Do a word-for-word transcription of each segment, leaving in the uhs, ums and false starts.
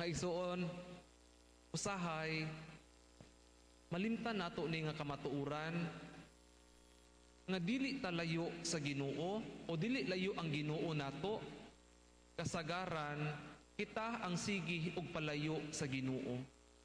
Mga igsuon, usahay, malimtan nato ni nga kamatuuran, nga dili talayo sa Ginoo o dili layo ang Ginoo nato, kasagaran kita ang sige og palayo sa Ginoo.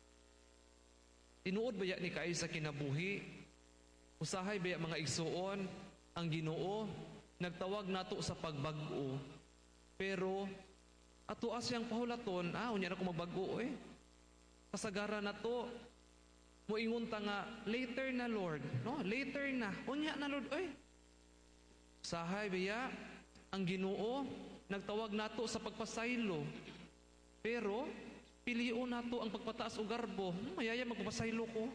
Tinuod baya ni kaayo sa kinabuhi, usahay baya mga igsuon, ang Ginoo nagtawag nato sa pagbag-o, pero ato asyang pahulaton, ah, unya na ko magbago eh. Kasagaran na to, muingon ta nga, later na Lord, no? Later na, unya na Lord, eh. Sahay baya, ang Ginoo, nagtawag nato sa pagpasaylo. Pero, pilion nato ang pagpataas o garbo, hmm, mayaya magpapasaylo ko.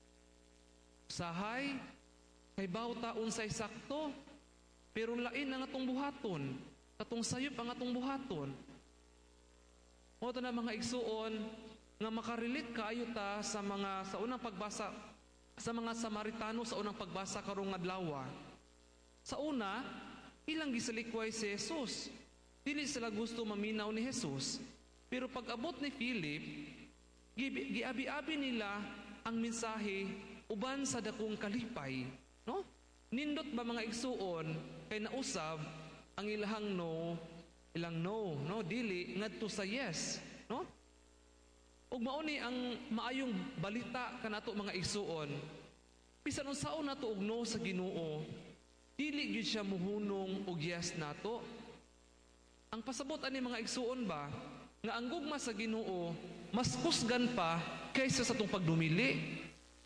Sahay, kay baw taon sa sakto, pero lain ang atong buhaton, katong sayop ang atong buhaton. O ito na mga igsuon, nga makarelate kaayo ta sa mga, sa unang pagbasa, sa mga Samaritano sa unang pagbasa karong adlaw. Sa una, ilang gisalikway si Jesus. Dili sila gusto maminaw ni Jesus. Pero pag abot ni Philip, giabi-abi nila ang mensahe uban sa dakong kalipay. No? Nindot ba mga igsuon, kay nausab ang ilahang no, ilang no, no, dili ngadto sa yes, no? Ug mao ni ang maayong balita kanato mga igsuon. Bisan unsaon nato og no sa Ginoo, dili gyud siya muhunong og yes nato. Ang pasabot ani mga igsuon ba nga ang gugma sa Ginoo mas kusgan pa kaysa sa atong pagdumili.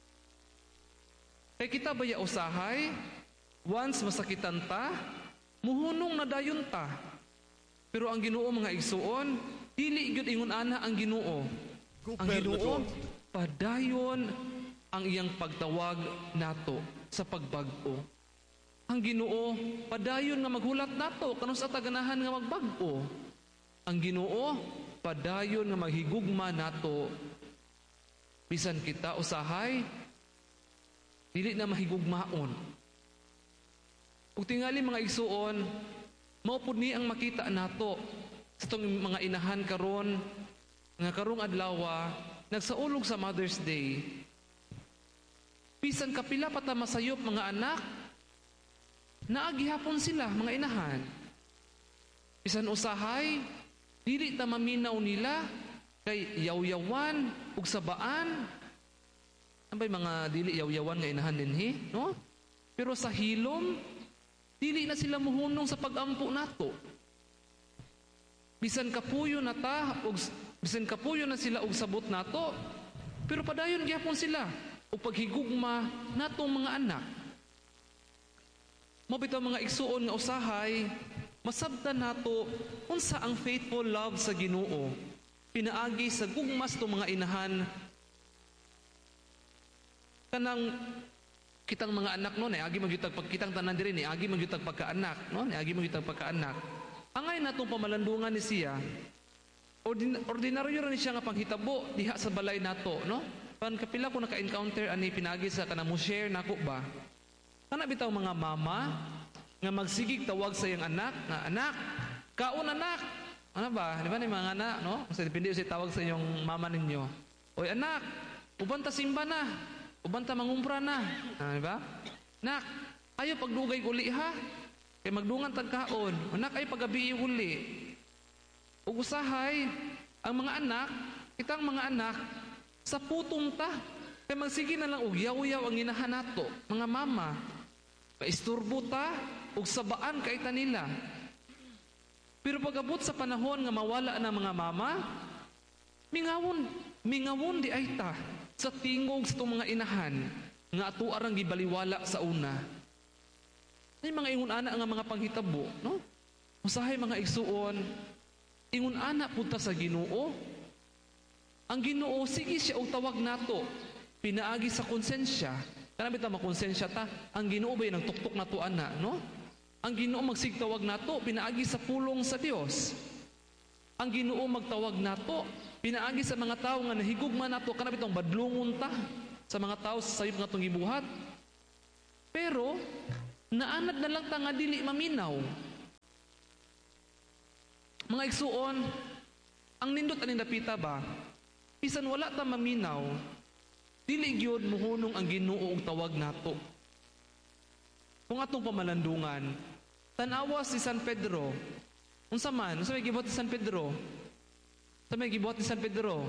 Kay kita baya usahay, once masakitan ta, muhunong na dayon ta. Pero ang Ginoo mga igsuon, dili gyud ingon ana ang Ginoo. Ang Ginoo padayon ang iyang pagtawag nato sa pagbag-o. Ang Ginoo padayon nga maghulat nato kanus sa taganahan nga magbag-o. Ang Ginoo padayon nga maghigugma nato bisan kita usahay dili na mahigugmaon. Ug tingali mga igsuon, mao pud ni ang makita nato sa itong mga inahan karon nga karong adlaw nagsaulog sa Mother's Day. Bisan kapila pa ta masayop mga anak, naagihapon sila mga inahan. Bisan usahay, dili ta maminaw nila kay yaw-yawan ug sabaan. Ambay mga dili yaw-yawan nga inahan dinhi, no? Pero sa hilom, dili na sila muhunong sa pag-ampo nato. Bisan kapuyo na ta, og, bisan kapuyo na sila og sabot nato, pero padayon gyapon sila og paghigugma natong mga anak. Mo bitaw mga igsuon nga usahay, masabtan nato unsa ang faithful love sa Ginoo. Pinaagi sa gugmas tong mga inahan kanang kitang mga anak no, niagi magyutag pagkitang tanan diri ni agi magyutag pagkaanak, no? Niagi magyutag pagkaanak. Angay natong pamalandungan ni siya. Ordin ordinaryo ra ni siya nga panghitabo diha sa balay nato, no? Pan kapila ko naka-encounter ani pinagi sa kanang mo share nako ba. Kana bitaw mga mama nga magsigig tawag sa iyang anak, nga anak, kaon anak. Ano ba? Di ba ni mga anak, no? Kasi depende sa tawag sa inyong mama ninyo. Oy anak, uban ta simba na. Uban ta mangumpra na. Ah, di ba? Nak, ayo pagdugay uli ha. Kay magdungan tagkaon. Anak ay pagabi uli. Ug usahay ang mga anak, kitang mga anak sa putong ta. Kay magsige na lang og yaw-yaw ang inahan nato, mga mama. Paisturbo ta ug sabaan kay ta nila. Pero pag-abot sa panahon nga mawala na mga mama, mingawon, mingawon di ay ta sa tingog sa itong mga inahan nga ato arang gibaliwala sa una. May mga ingon ana nga mga panghitabo, no? Usahay mga igsuon, ingon ana punta sa Ginoo. Ang Ginoo sige siya og tawag nato, pinaagi sa konsensya. Kana bitaw makonsensya ta, ang Ginoo ba nang tuktok nato ana, no? Ang Ginoo magsigtawag nato, pinaagi sa pulong sa Dios. Ang Ginoo magtawag nato, pinaagi sa mga tawo nga nahigugma nato, kana bitaw badlungon ta sa mga tawo sa sayop nga tong gibuhat. Pero naanad na lang ta nga dili maminaw. Mga igsuon, Ang nindot aning dapita ba, bisan wala ta maminaw, dili gyud mohunong ang Ginoo og tawag nato. Kung atong pamalandungan, tanawa si San Pedro, unsa man, unsa may gibuhat ni San Pedro? Unsa may gibuhat ni San Pedro?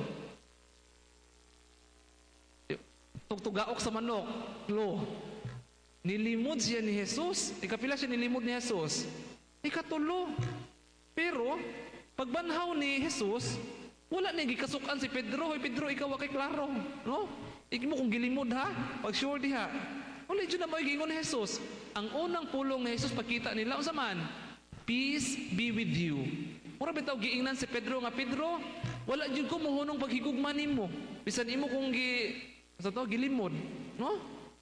Tugtugaok sa manok, lo. Nilimod siya ni Jesus. Ikapila siya nilimod ni Jesus? Ikatulo. Pero, pagbanhaw ni Jesus, wala na gikasukan si Pedro. Hoy Pedro, ikaw wa kay klaro, no? Iki mo kung gilimod ha, pag sure diha. Wala dyan na mo gingon ni Jesus. Ang unang pulong ni Jesus pagkita nila, unsa man? Peace be with you. Mura bitaw giingnan si Pedro nga, Pedro, wala jud ko mohunong paghigugma nimo. Bisan imo kung gi sa to gilimod, no?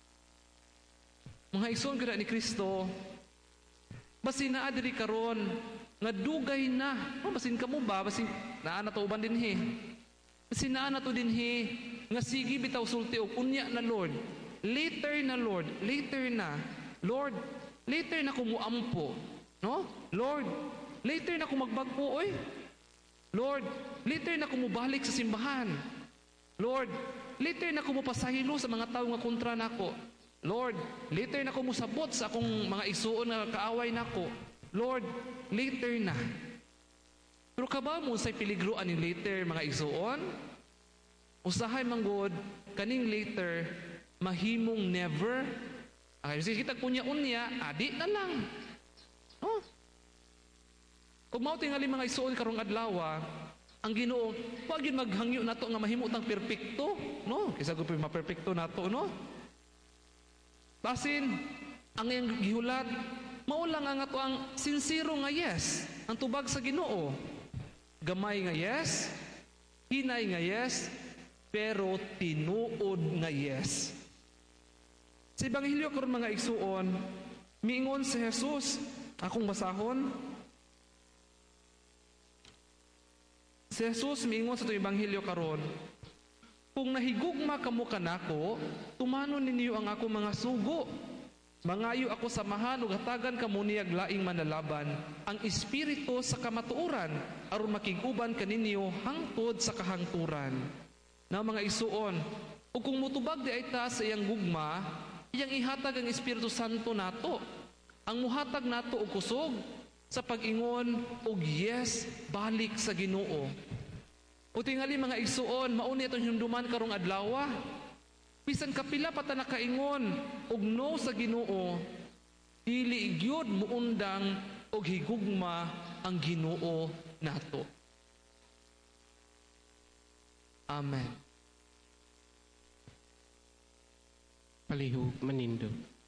Mga igsoon gid ni Kristo, basin naa diri karon nga dugay na, no, basin kamo ba, basin naa na to uban dinhi. Basin naa na to dinhi nga sige bitaw sulti og unya na Lord. Later na Lord, later na. Lord, later na ko muampo, no? Lord, later na ko magbagpo oy. Lord, later na ko mubalik sa simbahan. Lord, later na ko mupasahilo sa mga tawo nga kontra nako. Lord, later na ko musabot sa akong mga igsuon nga kaaway nako. Lord, later na. Pero kabaw mo sa piligroan ni later mga igsuon? Usahay manggod kaning later mahimong never. Ay, sige kita kunya unya, adi na lang. Oh. Kung mao tingali mga igsuon karong adlaw, ang Ginoo, wag yun maghangyo nato nga mahimo tang perpekto, no? Kaysa ko ma-perpekto nato, no? Basin, ang iyang gihulat, maulang ang ato ang sincero nga yes, ang tubag sa Ginoo. Gamay nga yes, hinay nga yes, pero tinuod nga yes. Sa Ebanghelyo karon mga igsuon, miingon si Jesus, akong basahon, si Jesus miingon sa itong Ebanghelyo karon, kung nahigugma kamo kanako, tumanon ninyo ang ako mga sugo. Mangayo ako samahan ug hatagan kamo niyag laing manalaban ang espiritu sa kamatuoran aron makig-uban kaninyo hangtod sa kahangturan. Na mga igsuon, ug kung mutubag di ay ta sa iyang gugma, iyang ihatag ang Espiritu Santo nato. Ang muhatag nato og kusog sa pag-ingon og yes balik sa Ginoo. O tingali mga igsuon, mauni itong hinduman karong adlaw. Bisan kapila pa ta nakaingon og no sa Ginoo, dili gyud muundang og higugma ang Ginoo nato. Amen. Palihog manindog.